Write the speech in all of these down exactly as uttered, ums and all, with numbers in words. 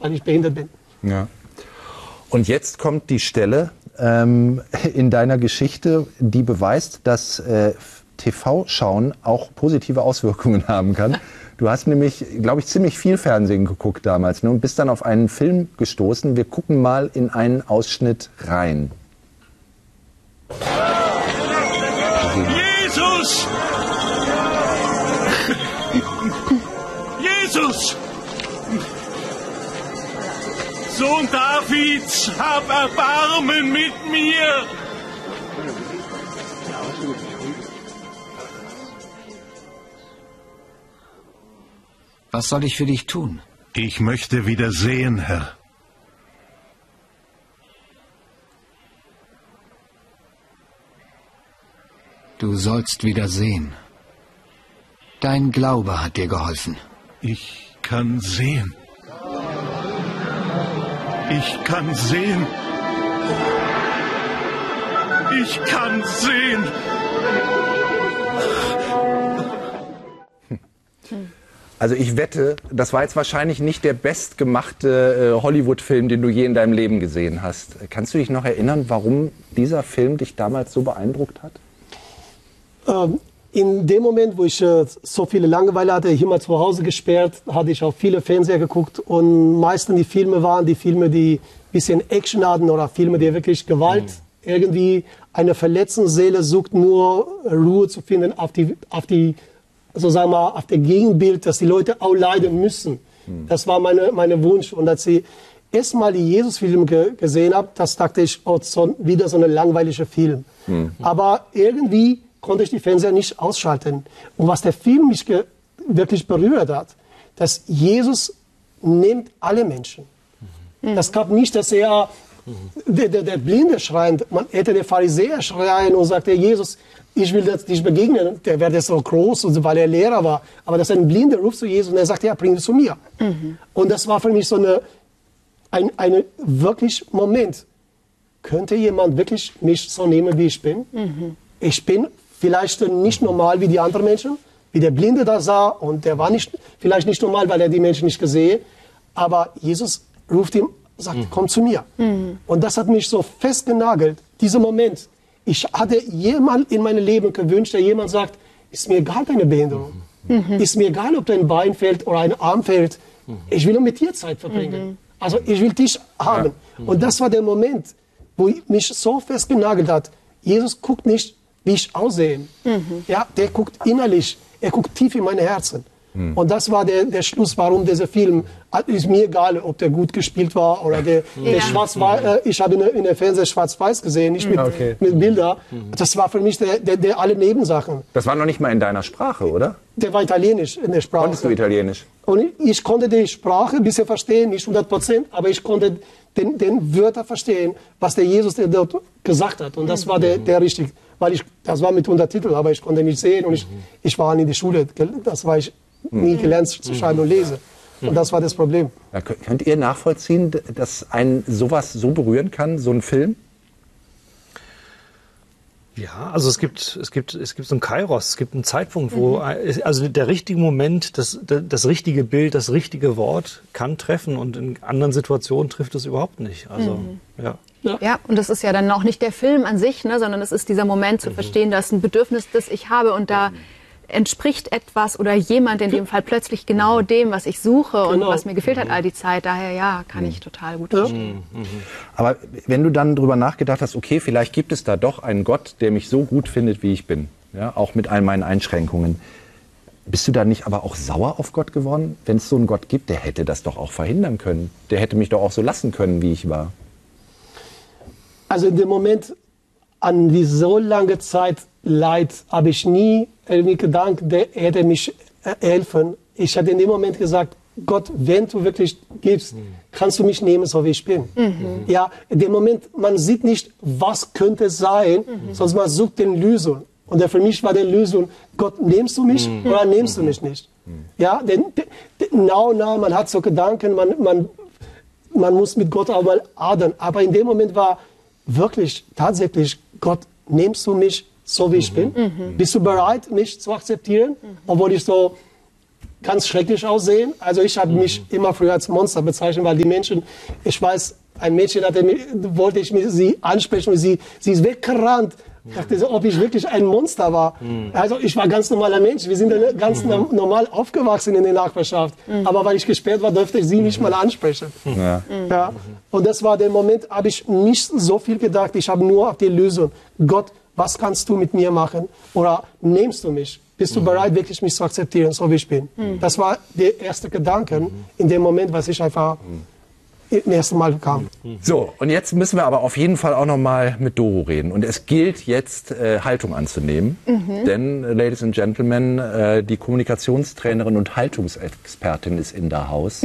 weil ich behindert bin. Ja. Und jetzt kommt die Stelle ähm, in deiner Geschichte, die beweist, dass äh, T V-Schauen auch positive Auswirkungen haben kann. Du hast nämlich, glaube ich, ziemlich viel Fernsehen geguckt damals, ne, und bist dann auf einen Film gestoßen. Wir gucken mal in einen Ausschnitt rein. Jesus! Jesus! Sohn Davids, hab Erbarmen mit mir! Was soll ich für dich tun? Ich möchte wieder sehen, Herr. Du sollst wieder sehen. Dein Glaube hat dir geholfen. Ich kann sehen. Ich kann sehen. Ich kann sehen. Also ich wette, das war jetzt wahrscheinlich nicht der bestgemachte äh, Hollywood-Film, den du je in deinem Leben gesehen hast. Kannst du dich noch erinnern, warum dieser Film dich damals so beeindruckt hat? Ähm, in dem Moment, wo ich äh, so viele Langeweile hatte, ich immer zu Hause gesperrt, hatte ich auch viele Fernseher geguckt und meistens die Filme waren die Filme, die ein bisschen Action hatten oder Filme, die wirklich Gewalt, mhm. irgendwie eine verletzte Seele sucht nur Ruhe zu finden auf die, auf die, so sagen wir mal, auf der Gegenbild, dass die Leute auch leiden müssen. Mhm. Das war meine, meine Wunsch. Und als ich erstmal die Jesus-Filme ge gesehen habe, das dachte ich, oh, so, wieder so ein langweiliger Film. Mhm. Aber irgendwie konnte ich die Fernseher nicht ausschalten. Und was der Film mich wirklich berührt hat, dass Jesus nimmt alle Menschen. Mhm. Das gab nicht, dass er, mhm. der, der, der Blinde schreit, man hätte der Pharisäer schreien und sagte, Jesus, ich will das nicht begegnen, der wäre so groß, und weil er Lehrer war. Aber dass ein Blinder ruft zu Jesus und er sagt, ja, bring es zu mir. Mhm. Und das war für mich so eine, ein eine wirklich Moment. Könnte jemand wirklich mich so nehmen, wie ich bin? Mhm. Ich bin vielleicht nicht normal wie die anderen Menschen, wie der Blinde da sah, und der war nicht, vielleicht nicht normal, weil er die Menschen nicht gesehen. Aber Jesus ruft ihm, sagt, mhm. komm zu mir. Mhm. Und das hat mich so festgenagelt, dieser Moment. Ich hatte jemand in meinem Leben gewünscht, der jemand sagt, ist mir egal deine Behinderung. Mhm. Ist mir egal, ob dein Bein fehlt oder ein Arm fehlt. Mhm. Ich will nur mit dir Zeit verbringen. Mhm. Also ich will dich haben. Ja. Mhm. Und das war der Moment, wo mich so festgenagelt hat. Jesus guckt nicht, wie ich aussehe. Mhm. Ja, der guckt innerlich. Er guckt tief in mein Herzen. Mhm. Und das war der, der Schluss, warum dieser Film, ist mir egal, ob der gut gespielt war oder der, ja. der schwarz-weiß, äh, ich habe in, in der Fernseher schwarz-weiß gesehen, nicht mit, okay. mit Bildern. Mhm. Das war für mich der, der, der alle Nebensachen. Das war noch nicht mal in deiner Sprache, oder? Der war italienisch in der Sprache. Konntest du Italienisch? Und ich, ich konnte die Sprache ein bisschen verstehen, nicht hundert Prozent, aber ich konnte den, den Wörter verstehen, was der Jesus der dort gesagt hat. Und das war der, der richtig, weil ich, das war mit Untertitel, aber ich konnte nicht sehen und ich, ich war in die Schule, das war ich nie gelernt zu schreiben und lesen. Und das war das Problem. Ja, könnt ihr nachvollziehen, dass einen sowas so berühren kann, so ein Film? Ja, also es gibt, es gibt, es gibt so einen Kairos, es gibt einen Zeitpunkt, wo, mhm. also der richtige Moment, das, das richtige Bild, das richtige Wort kann treffen, und in anderen Situationen trifft es überhaupt nicht. Also, mhm. ja. Ja. ja, und das ist ja dann auch nicht der Film an sich, ne, sondern es ist dieser Moment zu mhm. verstehen, dass ein Bedürfnis, das ich habe, und da entspricht etwas oder jemand in dem Fall plötzlich genau dem, was ich suche und genau. was mir gefehlt hat all die Zeit. Daher, ja, kann ich total gut verstehen. Aber wenn du dann drüber nachgedacht hast, okay, vielleicht gibt es da doch einen Gott, der mich so gut findet, wie ich bin, ja, auch mit all meinen Einschränkungen. Bist du da nicht aber auch sauer auf Gott geworden? Wenn es so einen Gott gibt, der hätte das doch auch verhindern können. Der hätte mich doch auch so lassen können, wie ich war. Also in dem Moment, an die so lange Zeit Leid, habe ich nie irgendwie gedacht, der hätte mich helfen. Ich hatte in dem Moment gesagt, Gott, wenn du wirklich gibst, mhm. kannst du mich nehmen, so wie ich bin. Mhm. Ja, in dem Moment, man sieht nicht, was könnte sein, mhm. sondern man sucht den Lösung. Und für mich war die Lösung, Gott, nimmst du mich mhm. oder nimmst du mich nicht? Mhm. Ja, denn, denn now, now, man hat so Gedanken, man, man, man muss mit Gott auch mal adern. Aber in dem Moment war wirklich tatsächlich, Gott, nimmst du mich so wie ich bin? Mhm. Bist du bereit, mich zu akzeptieren? Mhm. Obwohl ich so ganz schrecklich aussehen. Also ich habe mich immer früher als Monster bezeichnet, weil die Menschen, ich weiß, ein Mädchen hatte, wollte ich sie ansprechen und sie, sie ist weggerannt. Ich dachte so, ob ich wirklich ein Monster war. Mhm. Also ich war ganz normaler Mensch. Wir sind dann ganz mhm. normal aufgewachsen in der Nachbarschaft. Mhm. Aber weil ich gesperrt war, durfte ich sie nicht mal ansprechen. Ja. Ja. Und das war der Moment, habe ich nicht so viel gedacht. Ich habe nur auf die Lösung. Gott, was kannst du mit mir machen? Oder nimmst du mich? Bist du mhm. bereit, wirklich mich zu akzeptieren, so wie ich bin? Mhm. Das war der erste Gedanke mhm. in dem Moment, was ich einfach... Mhm. das erste Mal kam. So, und jetzt müssen wir aber auf jeden Fall auch noch mal mit Doro reden. Und es gilt jetzt, äh, Haltung anzunehmen. Mhm. Denn, äh, Ladies and Gentlemen, äh, die Kommunikationstrainerin und Haltungsexpertin ist in der Haus.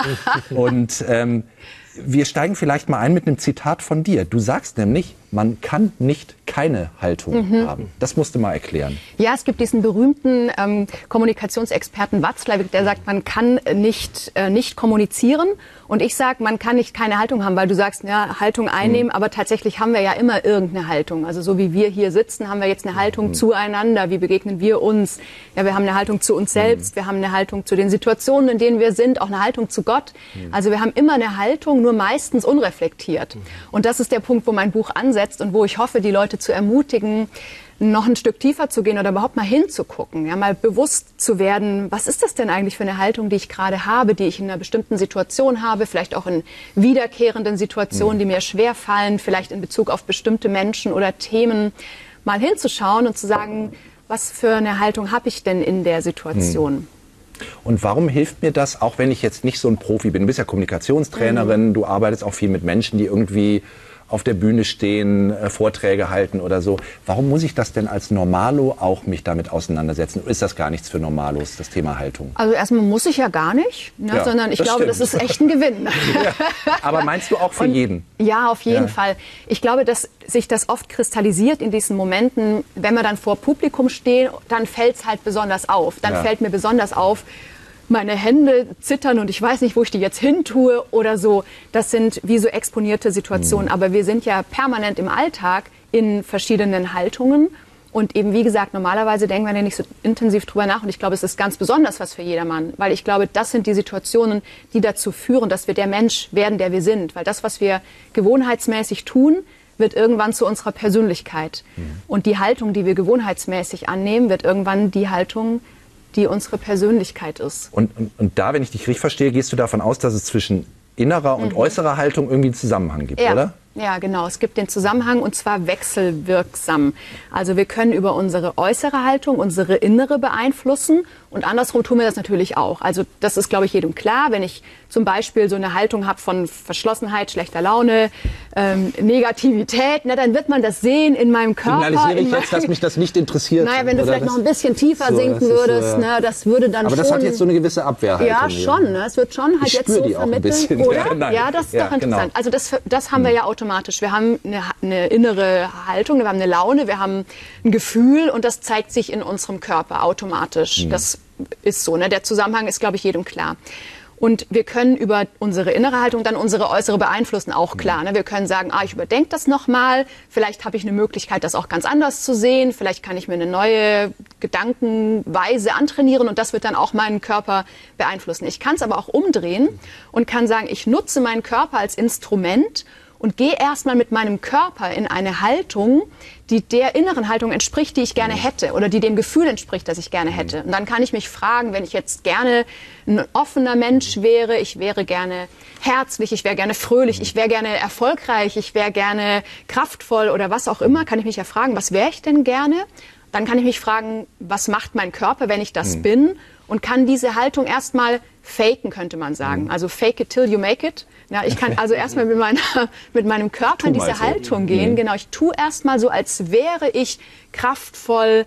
Und ähm, wir steigen vielleicht mal ein mit einem Zitat von dir. Du sagst nämlich, man kann nicht keine Haltung mhm. haben. Das musst du mal erklären. Ja, es gibt diesen berühmten ähm, Kommunikationsexperten Watzlawick, der sagt, man kann nicht, äh, nicht kommunizieren. Und ich sage, man kann nicht keine Haltung haben, weil du sagst, ja, Haltung einnehmen, mhm. aber tatsächlich haben wir ja immer irgendeine Haltung. Also so wie wir hier sitzen, haben wir jetzt eine Haltung mhm. zueinander. Wie begegnen wir uns? Ja, wir haben eine Haltung zu uns selbst, mhm. wir haben eine Haltung zu den Situationen, in denen wir sind, auch eine Haltung zu Gott. Mhm. Also wir haben immer eine Haltung, nur meistens unreflektiert. Mhm. Und das ist der Punkt, wo mein Buch ansetzt und wo ich hoffe, die Leute zu ermutigen, noch ein Stück tiefer zu gehen oder überhaupt mal hinzugucken, ja, mal bewusst zu werden, was ist das denn eigentlich für eine Haltung, die ich gerade habe, die ich in einer bestimmten Situation habe, vielleicht auch in wiederkehrenden Situationen, die mir schwer fallen, vielleicht in Bezug auf bestimmte Menschen oder Themen, mal hinzuschauen und zu sagen, was für eine Haltung habe ich denn in der Situation? Und warum hilft mir das, auch wenn ich jetzt nicht so ein Profi bin? Du bist ja Kommunikationstrainerin, mhm. du arbeitest auch viel mit Menschen, die irgendwie auf der Bühne stehen, äh, Vorträge halten oder so. Warum muss ich das denn als Normalo auch mich damit auseinandersetzen? Oder ist das gar nichts für Normalos, das Thema Haltung? Also erstmal muss ich ja gar nicht, ne, ja, sondern ich das glaube, stimmt. das ist echt ein Gewinn. Ja. Aber meinst du auch für Und, jeden? Ja, auf jeden ja. Fall. Ich glaube, dass sich das oft kristallisiert in diesen Momenten, wenn wir dann vor Publikum stehen, dann fällt es halt besonders auf. Dann ja. fällt mir besonders auf, meine Hände zittern und ich weiß nicht, wo ich die jetzt hin tue oder so. Das sind wie so exponierte Situationen. Mhm. Aber wir sind ja permanent im Alltag in verschiedenen Haltungen. Und eben, wie gesagt, normalerweise denken wir ja nicht so intensiv drüber nach. Und ich glaube, es ist ganz besonders was für jedermann. Weil ich glaube, das sind die Situationen, die dazu führen, dass wir der Mensch werden, der wir sind. Weil das, was wir gewohnheitsmäßig tun, wird irgendwann zu unserer Persönlichkeit. Mhm. Und die Haltung, die wir gewohnheitsmäßig annehmen, wird irgendwann die Haltung, die unsere Persönlichkeit ist. Und, und, und da, wenn ich dich richtig verstehe, gehst du davon aus, dass es zwischen innerer und mhm. äußerer Haltung irgendwie einen Zusammenhang gibt, ja. oder? Ja, genau. Es gibt den Zusammenhang und zwar wechselwirksam. Also wir können über unsere äußere Haltung unsere innere beeinflussen und andersrum tun wir das natürlich auch. Also das ist, glaube ich, jedem klar. Wenn ich zum Beispiel so eine Haltung habe von Verschlossenheit, schlechter Laune, ähm, Negativität, na, dann wird man das sehen in meinem Körper. Signalisiere ich jetzt, dass mich das nicht interessiert? Naja, wenn du vielleicht noch ein bisschen tiefer so, sinken würdest, so, ja. ne, das würde dann Aber schon... das hat jetzt so eine gewisse Abwehrhaltung. Ja, schon. Ne? Es wird schon halt ich jetzt so die vermitteln. Auch ein bisschen. Oder? Ja, ja, das ist ja, doch interessant. Genau. Also das, das haben wir ja automatisch. Wir haben eine, eine innere Haltung, wir haben eine Laune, wir haben ein Gefühl und das zeigt sich in unserem Körper automatisch. Mhm. Das ist so. Ne? Der Zusammenhang ist, glaube ich, jedem klar. Und wir können über unsere innere Haltung dann unsere äußere beeinflussen, auch klar. Ne? Wir können sagen, ah, ich überdenke das nochmal, vielleicht habe ich eine Möglichkeit, das auch ganz anders zu sehen, vielleicht kann ich mir eine neue Gedankenweise antrainieren und das wird dann auch meinen Körper beeinflussen. Ich kann es aber auch umdrehen und kann sagen, ich nutze meinen Körper als Instrument und gehe erstmal mit meinem Körper in eine Haltung, die der inneren Haltung entspricht, die ich gerne hätte oder die dem Gefühl entspricht, das ich gerne hätte. Und dann kann ich mich fragen, wenn ich jetzt gerne ein offener Mensch wäre, ich wäre gerne herzlich, ich wäre gerne fröhlich, ich wäre gerne erfolgreich, ich wäre gerne kraftvoll oder was auch immer, kann ich mich ja fragen, was wäre ich denn gerne? Dann kann ich mich fragen, was macht mein Körper, wenn ich das mhm. bin? Und kann diese Haltung erstmal faken, könnte man sagen. Also fake it till you make it. Ja, ich kann also erstmal mit, meiner, mit meinem Körper in diese Haltung gehen. Mhm. Genau, ich tue erstmal so, als wäre ich kraftvoll,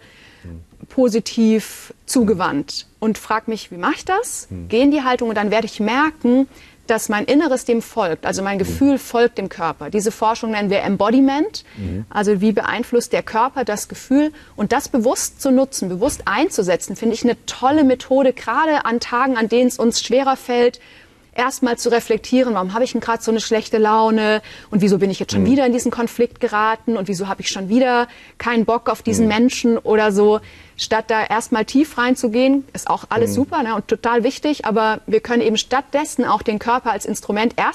positiv zugewandt. Und frage mich, wie mache ich das? Mhm. Gehe in die Haltung und dann werde ich merken, dass mein Inneres dem folgt, also mein Gefühl mhm. folgt dem Körper. Diese Forschung nennen wir Embodiment, mhm. also wie beeinflusst der Körper das Gefühl und das bewusst zu nutzen, bewusst einzusetzen, finde ich eine tolle Methode, gerade an Tagen, an denen es uns schwerer fällt, erstmal zu reflektieren, warum habe ich denn gerade so eine schlechte Laune und wieso bin ich jetzt schon mhm. wieder in diesen Konflikt geraten und wieso habe ich schon wieder keinen Bock auf diesen mhm. Menschen oder so. Statt da erstmal tief reinzugehen, ist auch alles mhm. super, ne, und total wichtig, aber wir können eben stattdessen auch den Körper als Instrumt erst